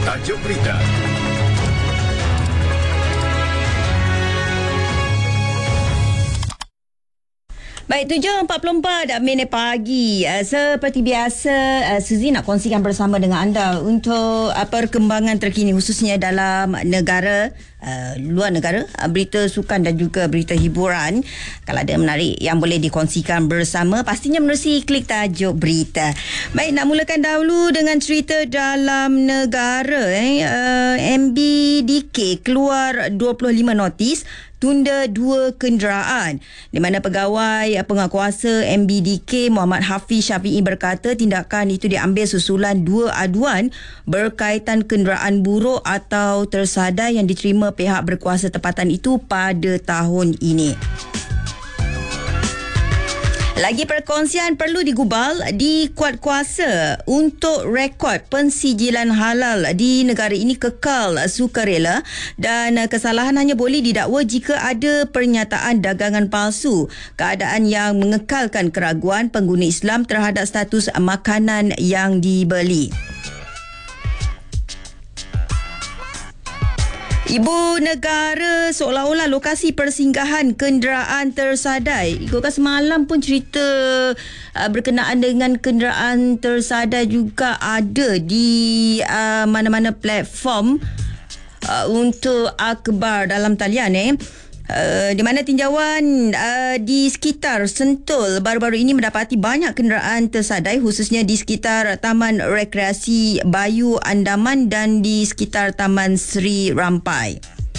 Tajuk berita. Baik, 7.44 minit pagi. Seperti biasa, Suzy nak kongsikan bersama dengan anda untuk perkembangan terkini khususnya dalam negara, luar negara, berita sukan dan juga berita hiburan. Kalau ada menarik yang boleh dikongsikan bersama, pastinya menerusi klik tajuk berita. Baik, nak mulakan dahulu dengan cerita dalam negara. MBDK keluar 25 notis tunda 2 kenderaan, di mana pegawai penguatkuasa MBDK Muhammad Hafiz Syafiee berkata tindakan itu diambil susulan 2 aduan berkaitan kenderaan buruk atau tersadai yang diterima pihak berkuasa tempatan itu pada tahun ini. Lagi perkongsian perlu digubal di kuatkuasa untuk rekod pensijilan halal di negara ini kekal sukarela dan kesalahan hanya boleh didakwa jika ada pernyataan dagangan palsu, keadaan yang mengekalkan keraguan pengguna Islam terhadap status makanan yang dibeli. Ibu negara seolah-olah lokasi persinggahan kenderaan tersadai. Ikutkan semalam pun cerita berkenaan dengan kenderaan tersadai juga ada di mana-mana platform untuk akhbar dalam talian di mana tinjauan di sekitar Sentul baru-baru ini mendapati banyak kenderaan tersadai khususnya di sekitar Taman Rekreasi Bayu Andaman dan di sekitar Taman Sri Rampai.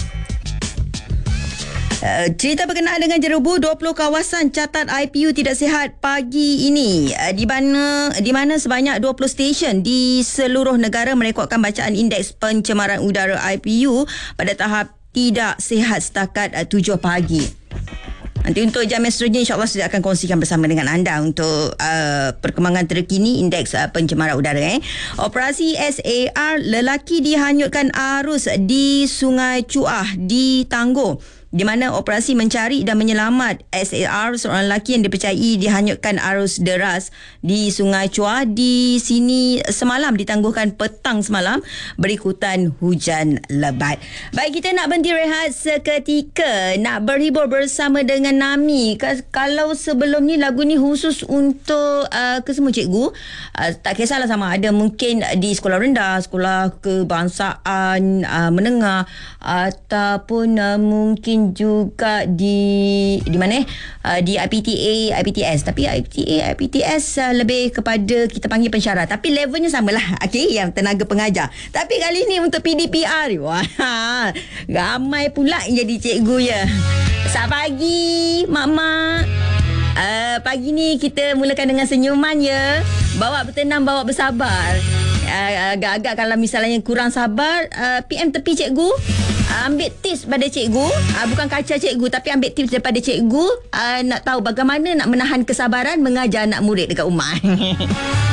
Cerita berkenaan dengan jerubu 20 kawasan catat IPU tidak sihat pagi ini di mana sebanyak 20 stesen di seluruh negara merekodkan bacaan indeks pencemaran udara IPU pada tahap tidak sihat setakat 7 pagi. Nanti untuk jam seterusnya insyaAllah saya akan kongsikan bersama dengan anda untuk perkembangan terkini indeks pencemaran udara. Operasi SAR, lelaki dihanyutkan arus di Sungai Cuah di Tangguh, di mana operasi mencari dan menyelamat SAR, seorang lelaki yang dipercayai dihanyutkan arus deras di Sungai Cuah di sini semalam, ditangguhkan petang semalam berikutan hujan lebat. Baik, kita nak berhenti rehat seketika, nak berhibur bersama dengan Nami. Kalau sebelum ni lagu ni khusus untuk kesemua cikgu, tak kisahlah sama ada mungkin di sekolah rendah, sekolah kebangsaan menengah, ataupun mungkin juga di mana di IPTA, IPTS. Tapi IPTA, IPTS lebih kepada kita panggil pensyarat, tapi levelnya samalah, okey, yang tenaga pengajar. Tapi kali ni untuk PDPR, wah, ramai pula yang jadi cikgu ya. Selamat pagi mak-mak. Pagi ni kita mulakan dengan senyuman ya. Bawa bertenang, bawa bersabar. Agak-agak kalau misalnya kurang sabar, PM tepi cikgu, ambil tips pada cikgu, bukan kacau cikgu tapi ambil tips daripada cikgu, nak tahu bagaimana nak menahan kesabaran mengajar anak murid dekat rumah.